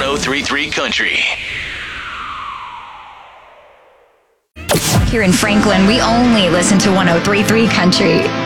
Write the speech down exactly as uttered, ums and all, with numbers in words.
oh three three Country. Here in Franklin, we only listen to one oh three three Country.